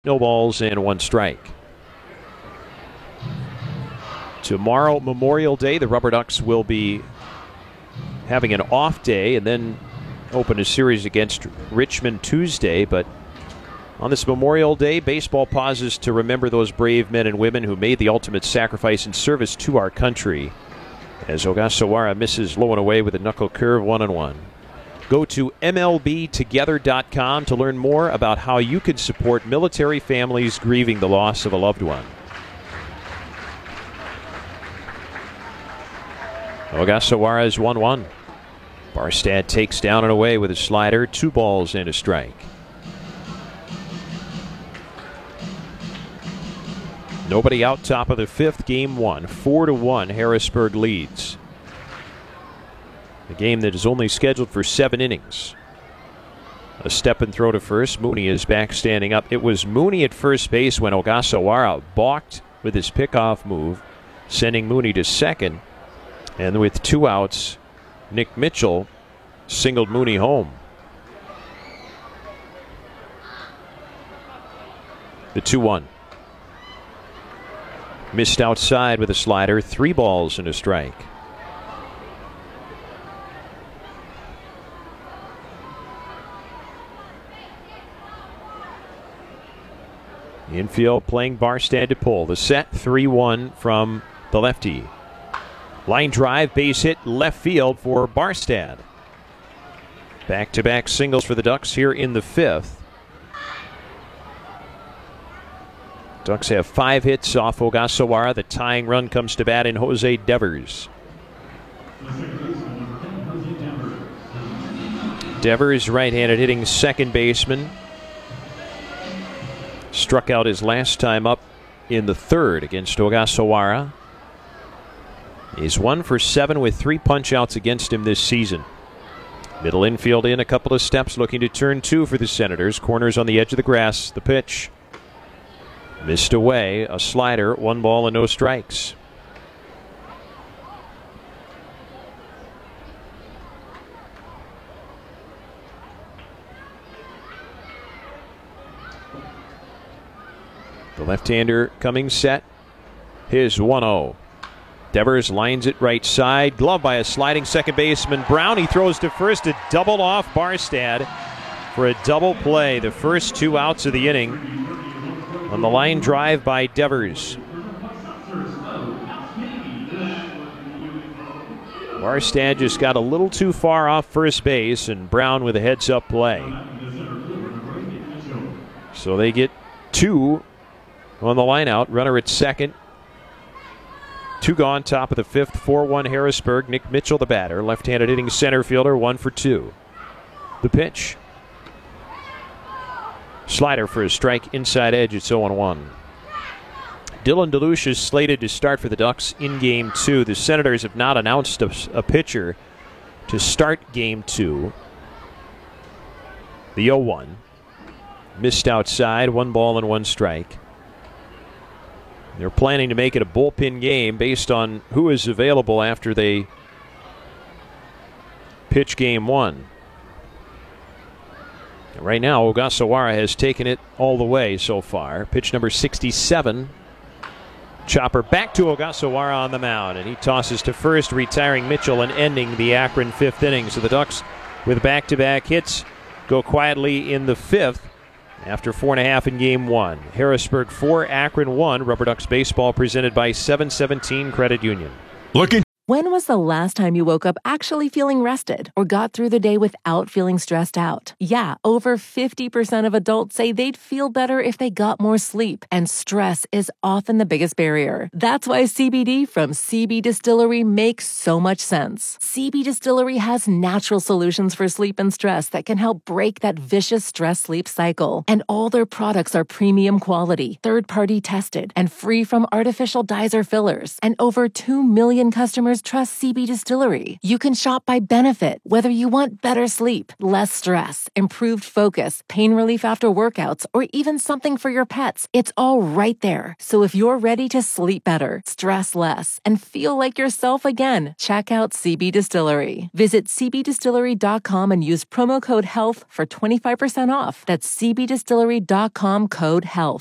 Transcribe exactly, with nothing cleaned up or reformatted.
No balls and one strike. Tomorrow, Memorial Day, the Rubber Ducks will be having an off day and then open a series against Richmond Tuesday. But on this Memorial Day, baseball pauses to remember those brave men and women who made the ultimate sacrifice in service to our country. As Ogasawara misses low and away with a knuckle curve, one and one. Go to M L B together dot com to learn more about how you can support military families grieving the loss of a loved one. Ogasawara is one one. Barstad takes down and away with a slider, two balls and a strike. Nobody out, top of the fifth, game one. Four to one, Harrisburg leads. A game that is only scheduled for seven innings. A step and throw to first. Mooney is back standing up. It was Mooney at first base when Ogasawara balked with his pickoff move, sending Mooney to second. And with two outs, Nick Mitchell singled Mooney home. The two one. Missed outside with a slider, three balls and a strike. Infield playing Barstad to pull. The set, three one from the lefty. Line drive, base hit, left field for Barstad. Back-to-back singles for the Ducks here in the fifth. Ducks have five hits off Ogasawara. The tying run comes to bat in Jose Devers. Devers, right-handed hitting second baseman. Struck out his last time up in the third against Ogasawara. He's one for seven with three punch-outs against him this season. Middle infield in, a couple of steps, looking to turn two for the Senators. Corners on the edge of the grass. The pitch. Missed away. A slider. One ball and no strikes. The left-hander coming set. His one oh. Devers lines it right side. Glove by a sliding second baseman Brown. He throws to first to double off Barstad for a double play. The first two outs of the inning on the line drive by Devers. Barstad just got a little too far off first base, and Brown with a heads-up play. So they get two on the line out. Runner at second. Two gone, top of the fifth, four one Harrisburg. Nick Mitchell, the batter. Left-handed hitting center fielder, one for two. The pitch. Slider for a strike, inside edge. It's oh one. Dylan DeLucia is slated to start for the Ducks in game two. The Senators have not announced a, a pitcher to start game two. The oh one. Missed outside, one ball and one strike. They're planning to make it a bullpen game based on who is available after they pitch game one. Right now, Ogasawara has taken it all the way so far. Pitch number sixty-seven. Chopper back to Ogasawara on the mound, and he tosses to first, retiring Mitchell and ending the Akron fifth inning. So the Ducks, with back-to-back hits, go quietly in the fifth. After four and a half in game one. Harrisburg four, Akron one. Rubber Ducks baseball presented by seven seventeen Credit Union. Looking. When was the last time you woke up actually feeling rested or got through the day without feeling stressed out? Yeah, over fifty percent of adults say they'd feel better if they got more sleep, and stress is often the biggest barrier. That's why C B D from C B Distillery makes so much sense. C B Distillery has natural solutions for sleep and stress that can help break that vicious stress-sleep cycle. And all their products are premium quality, third-party tested, and free from artificial dyes or fillers. And over two million customers customers trust C B Distillery. You can shop by benefit, whether you want better sleep, less stress, improved focus, pain relief after workouts, or even something for your pets. It's all right there. So if you're ready to sleep better, stress less, and feel like yourself again, check out C B Distillery. Visit c b distillery dot com and use promo code HEALTH for twenty-five percent off. That's c b distillery dot com code HEALTH.